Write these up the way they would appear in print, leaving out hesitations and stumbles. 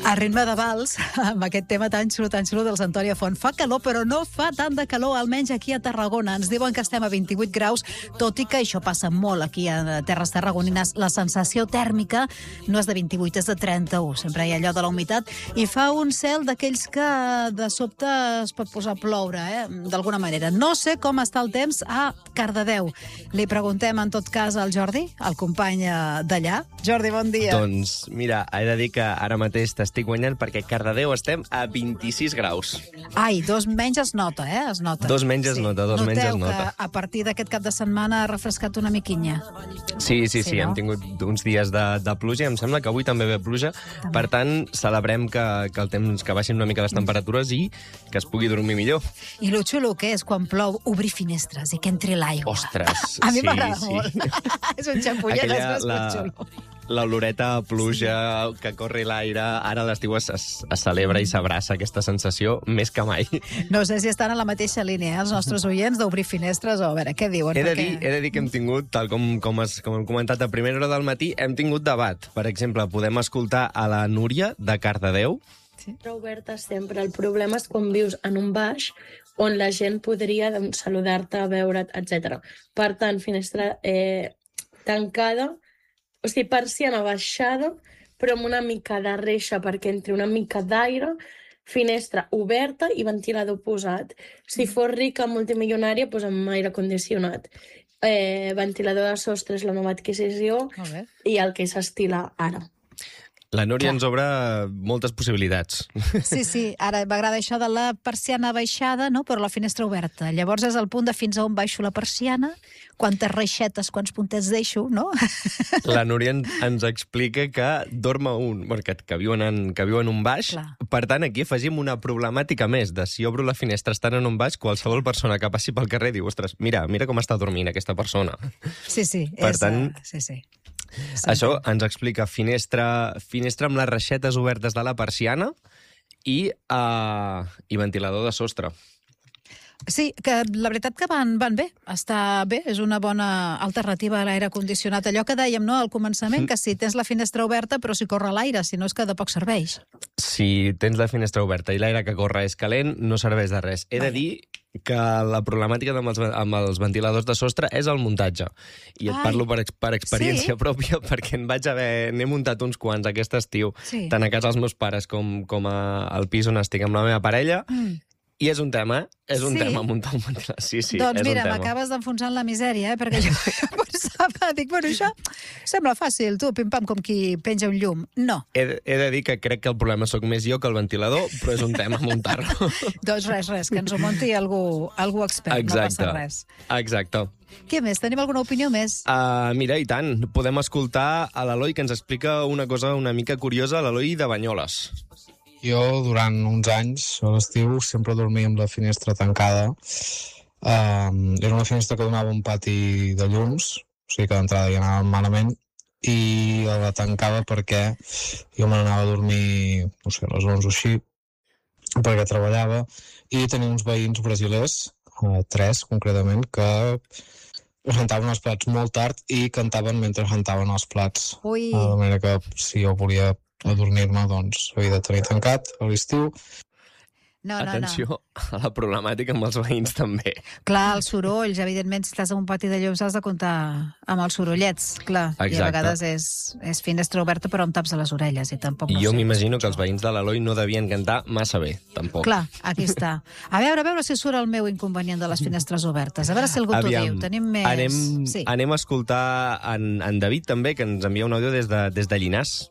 A ritme de vals, amb aquest tema tan xulo dels Antònia Font. Fa calor, però no fa tant de calor, almenys aquí a Tarragona. Ens diuen que estem a 28 graus, tot i que això passa molt aquí a terres tarragonines. La sensació tèrmica no és de 28, és de 31. Sempre hi ha allò de la humitat. I fa un cel d'aquells que de sobte es pot posar a ploure, d'alguna manera. No sé com està el temps a Cardedeu. Li preguntem, en tot cas, al Jordi, el company d'allà. Jordi, bon dia. Doncs, mira, he de dir que ara mateix t'estic guanyant perquè a Cardedeu estem a 26 graus. Ai, dos menys es nota, Es nota. Dos menys es nota. Noteu que a partir d'aquest cap de setmana ha refrescat una miquinya. Sí, no? Hem tingut uns dies de pluja i em sembla que avui també ve pluja. També. Per tant, celebrem que el temps, que baixin una mica les temperatures i que es pugui dormir millor. I lo xulo que és quan plou obrir finestres i que entri l'aigua. Ostres, a mi m'agrada molt. És un xampullet, és molt xulo. L'oloreta a pluja, que corri l'aire, ara a l'estiu es celebra i s'abraça aquesta sensació més que mai. No sé si estan a la mateixa línia, els nostres oients, d'obrir finestres, o a veure, què diuen? He de dir que hem tingut, tal com hem comentat a primera hora del matí, hem tingut debat. Per exemple, podem escoltar a la Núria, de Cardedeu. Sí. Oberta sempre. El problema és quan vius en un baix on la gent podria saludar-te, veure't, etc. Per tant, finestra tancada, o sigui, persiana baixada, però amb una mica de reixa perquè entri una mica d'aire, finestra oberta i ventilador posat. Si fos rica, multimilionària, doncs amb aire condicionat. Ventilador de sostre és la nova adquisició i el que s'estila ara. La Núria ens obre moltes possibilitats. Sí, ara m'agrada això de la persiana baixada, no? Però la finestra oberta. Llavors és el punt de fins a on baixo la persiana, quantes reixetes, quants puntets deixo, no? La Núria ens explica que dorm a que viu en un baix. Clar. Per tant, aquí afegim una problemàtica més de si obro la finestra estant en un baix, qualsevol persona que passi pel carrer diu, ostres, mira com està dormint aquesta persona. Sí. Per tant, sí. Això ens explica finestra amb les reixetes obertes de la persiana i ventilador de sostre. Sí, que la veritat que van bé. Està bé, és una bona alternativa a l'aire condicionat. Allò que dèiem, no?, al començament, que si tens la finestra oberta, però si corre l'aire, si no és que de poc serveix. Si tens la finestra oberta i l'aire que corre és calent, no serveix de res. He de dir que la problemàtica amb els ventiladors de sostre és el muntatge. I et parlo per experiència pròpia, perquè n'he muntat uns quants aquest estiu, tant a casa dels meus pares com al pis on estic amb la meva parella, i és un tema, tema muntar un ventilador. Sí, doncs mira, m'acabes d'enfonsar en la misèria, perquè jo pensava, això sembla fàcil, tu, pim-pam, com qui penja un llum. No. He de dir que crec que el problema sóc més jo que el ventilador, però és un tema muntar-lo. Doncs res, que ens ho munti algú expert, no passa res. Exacte. Què més? Tenim alguna opinió més? Mira, i tant. Podem escoltar a l'Eloi, que ens explica una cosa una mica curiosa, l'Eloi de Banyoles. Jo, durant uns anys, a l'estiu, sempre dormia amb la finestra tancada. Era una finestra que donava un pati de llums, o sigui que d'entrada ja anava malament, i la tancava perquè jo me n'anava a dormir, no sé, a les 11 o així, perquè treballava, i tenia uns veïns brasilers, 3 concretament, que rentaven els plats molt tard i cantaven mentre rentaven els plats. Ui. De manera que si jo volia dormir-me, doncs havia de tenir tancat a l'estiu. Atenció a la problemàtica amb els veïns, també. Clar, els sorolls, evidentment, si estàs en un pati de llums has de comptar amb els sorollets, clar. Exacte. I a vegades és finestra oberta però amb taps a les orelles i tampoc no sé. Jo m'imagino que els veïns de l'Eloi no devien cantar massa bé, tampoc. Clar, aquí està. A veure si surt el meu inconvenient de les finestres obertes. A veure si algú t'ho diu. Tenim més... Anem a escoltar en David, també, que ens envia un àudio des de Llinars.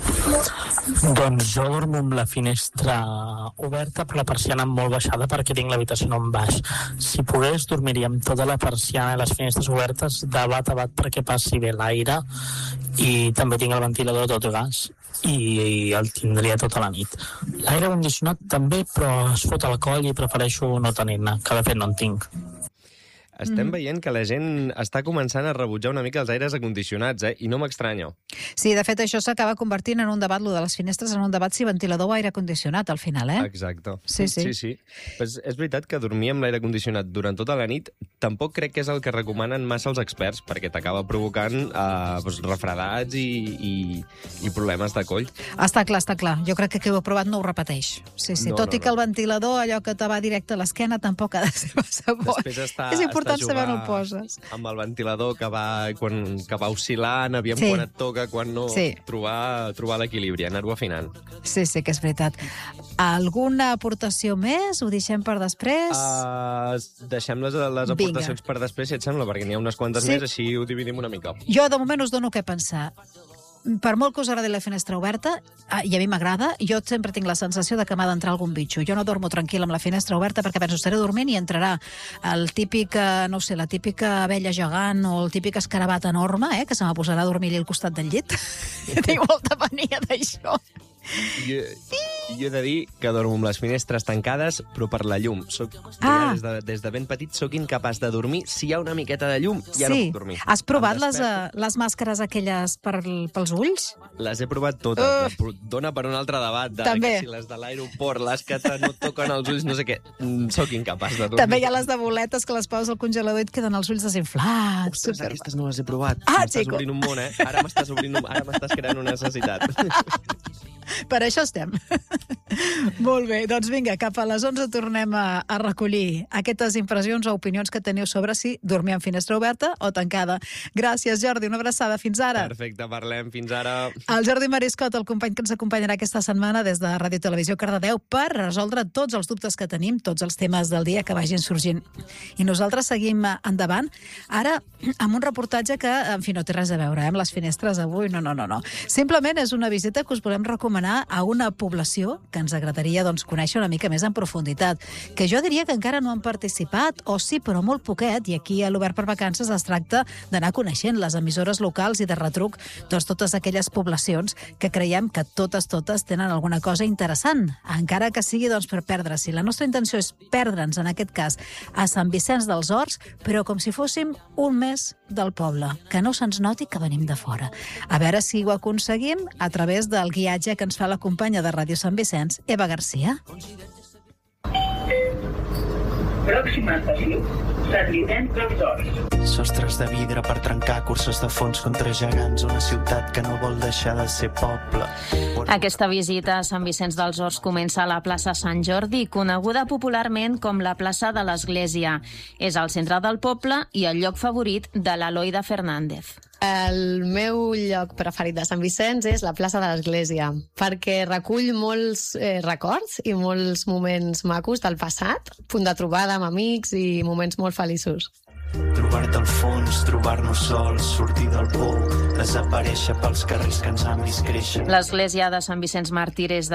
Doncs jo dormo amb la finestra oberta però la persiana molt baixada perquè tinc l'habitació en baix. Si pogués, dormiria amb tota la persiana i les finestres obertes de bat a bat perquè passi bé l'aire, i també tinc el ventilador a tot gas i el tindria tota la nit. L'aire condicionat també, però es fot al coll i prefereixo no tenir-ne, que de fet no en tinc. estem veient que la gent està començant a rebutjar una mica els aires acondicionats, i no m'estranya. Sí, de fet, això s'acaba convertint en un debat, lo de les finestres, en un debat si ventilador o aire condicionat, al final, Exacte. Sí. Pues és veritat que dormir amb l'aire condicionat durant tota la nit tampoc crec que és el que recomanen massa els experts, perquè t'acaba provocant refredats i problemes de coll. Està clar. Jo crec que qui ho ha provat no ho repeteix. Sí. Tot i que el ventilador, allò que te va directe a l'esquena, tampoc ha de ser massa bo. És important saber on el poses. Amb el ventilador que va oscil·lant, aviam quan et toca, quan no, trobar l'equilibri, anar-ho afinant. Sí, que és veritat. Alguna aportació més? Ho deixem per després? Deixem les aportacions per després, si et sembla, perquè n'hi ha unes quantes més, així ho dividim una mica. Jo, de moment, us dono què pensar. Per molt que us agradi la finestra oberta, i a mi m'agrada, jo sempre tinc la sensació de que m'ha d'entrar algun bitxo. Jo no dormo tranquil amb la finestra oberta perquè penso, estaré dormint i entrarà el típic, no sé, la típica abella gegant o el típic escarabat enorme, que se me posarà a dormir al costat del llit. Tinc molta mania d'això. Jo he de dir que dormo amb les finestres tancades, però per la llum. Des de ben petit sóc incapaç de dormir. Si hi ha una miqueta de llum, ja no puc dormir. Has provat les màscares aquelles pels ulls? Les he provat totes. Dona per un altre debat. Que si les de l'aeroport, les que no toquen els ulls, no sé què. Sóc incapaç de dormir. També hi ha les de boletes que les poses al congelador i et queden els ulls desinflats. Ostres, aquestes no les he provat. M'estàs obrint un món, Ara m'estàs creant una necessitat. Per això estem. Molt bé, doncs vinga, cap a les 11 tornem a recollir aquestes impressions o opinions que teniu sobre si dormir amb finestra oberta o tancada. Gràcies, Jordi, una abraçada. Fins ara. Perfecte, parlem. Fins ara. El Jordi Mariscot, el company que ens acompanyarà aquesta setmana des de Ràdio Televisió Cardedeu per resoldre tots els dubtes que tenim, tots els temes del dia que vagin sorgint. I nosaltres seguim endavant, ara amb un reportatge que, en fi, no té res a veure amb les finestres avui, no. Simplement és una visita que us volem recomanar a una població que ens agradaria conèixer una mica més en profunditat, que jo diria que encara no han participat, o sí, però molt poquet, i aquí a l'Obert per Vacances es tracta d'anar coneixent les emissores locals i de retruc totes aquelles poblacions que creiem que totes tenen alguna cosa interessant, encara que sigui per perdre-s'hi. La nostra intenció és perdre'ns, en aquest cas, a Sant Vicenç dels Horts, però com si fóssim un mes del poble, que no se'ns noti que venim de fora. A veure si ho aconseguim a través del guiatge que ens fa la companya de Ràdio Sant Vicenç, Eva Garcia. Pròxima estació, Sant Vicenç dels Horts. Sostres de vidre per trencar curses de fons contra gegants, una ciutat que no vol deixar de ser poble. Aquesta visita a Sant Vicenç dels Horts comença a la plaça Sant Jordi, coneguda popularment com la plaça de l'Església. És al centre del poble i el lloc favorit de l'Eloida Fernández. El meu lloc preferit de Sant Vicenç és la plaça de l'Església, perquè recull molts records i molts moments macos del passat, punt de trobada amb amics i moments molt feliços. Trobar-te al fons, trobar-nos sols, sortir del pou, desaparèixer pels carrers que ens han vist créixer. L'església de Sant Vicenç Màrtir és de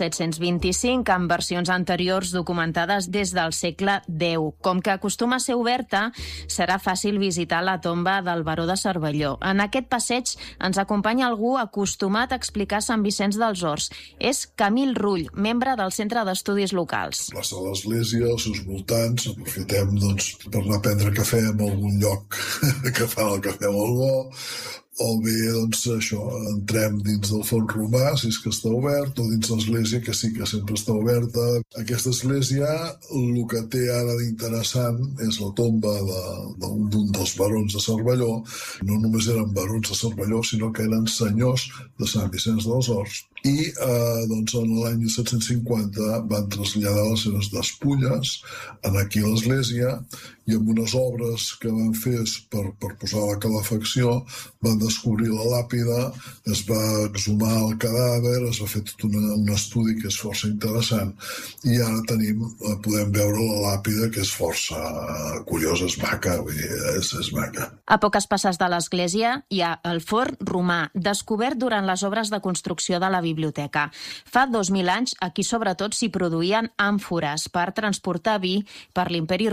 1725, amb versions anteriors documentades des del segle X. Com que acostuma a ser oberta, serà fàcil visitar la tomba del baró de Cervelló. En aquest passeig ens acompanya algú acostumat a explicar Sant Vicenç dels Horts. És Camil Rull, membre del Centre d'Estudis Locals. La plaça de l'Església, els seus voltants, aprofitem per anar a prendre cafè en algun lloc que fan el cafè molt bo, o bé, això, entrem dins del fons romà, si és que està obert, o dins l'església, que sí que sempre està oberta. Aquesta església, el que té ara d'interessant és la tomba d'un dels barons de Cervelló. No només eren barons de Cervelló, sinó que eren senyors de Sant Vicenç dels Horts. I en l'any 1750 van traslladar les seves despulles aquí a l'església, i amb unes obres que van fer per posar la calefacció van descobrir la làpida, es va exhumar el cadàver, es va fer tot un estudi que és força interessant, i ara podem veure la làpida, que és força curiosa, és maca, és maca. A poques passes de l'església hi ha el forn romà, descobert durant les obres de construcció de la biblioteca. Fa 2.000 anys aquí sobretot s'hi produïen àmfores per transportar vi per l'imperi romà.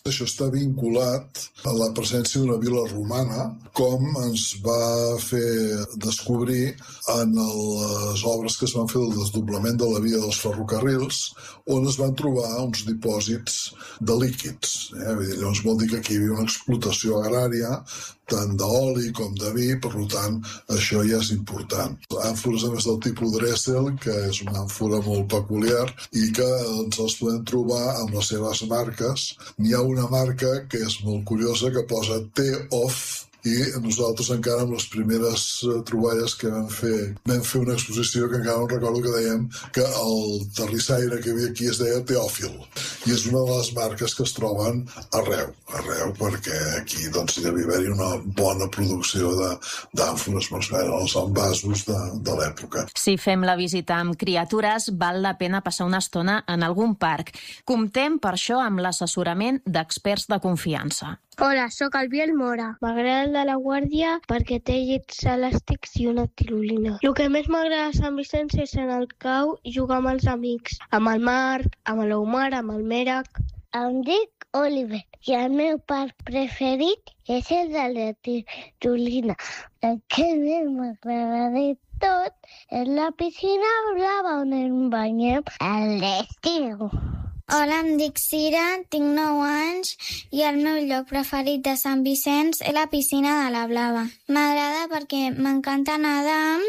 Això està vinculat a la presència d'una vila romana, com ens va fer descobrir en les obres que es van fer del desdoblament de la via dels ferrocarrils, on es van trobar uns dipòsits de líquids. Llavors vol dir que aquí hi havia una explotació agrària, tant d'oli com de vi, per tant, això ja és important. Àmfores, a més del tipus Dressel, que és una àmfora molt peculiar i que ens les podem trobar amb les seves marques. N'hi ha una marca que és molt curiosa, que posa T-Off, i nosaltres encara amb les primeres troballes que vam fer una exposició que encara no recordo que dèiem que el terrissaire que hi havia aquí es deia Teòfil, i és una de les marques que es troben arreu, perquè aquí doncs hi devia haver-hi una bona producció d'àmfores, els envasos de l'època. Si fem la visita amb criatures, val la pena passar una estona en algun parc. Comptem per això amb l'assessorament d'experts de confiança. Hola, sóc el Biel Mora. M'agrada el de la Guàrdia perquè té llits elàstics i una tirolina. El que més m'agrada a Sant Vicenç és anar al cau i jugar amb els amics, amb el Marc, amb l'Omar, amb el Merac. Em dic Oliver i el meu parc preferit és el de la tirolina. El que més m'agrada de tot és la piscina blava on ens banyem a l'estiu. Hola, em dic Cira, tinc 9 anys i el meu lloc preferit de Sant Vicenç és la piscina de la Blava. M'agrada perquè m'encanta nedar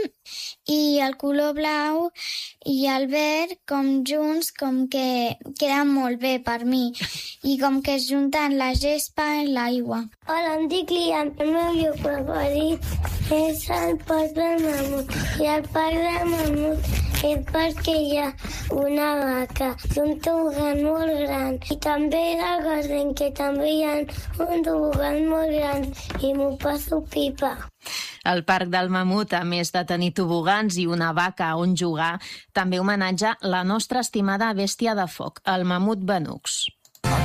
i el color blau i el verd com junts com que queden molt bé per mi i com que es junten la gespa i l'aigua. Hola, em dic Liam, el meu lloc preferit és el Parc del Mamut i el Parc del Mamut és perquè hi ha una vaca i un tobogan molt gran. I també a Garden, que també hi ha un tobogan molt gran i m'ho passo pipa. El Parc del Mamut, a més de tenir tobogans i una vaca on jugar, també homenatja la nostra estimada bèstia de foc, el mamut Benux.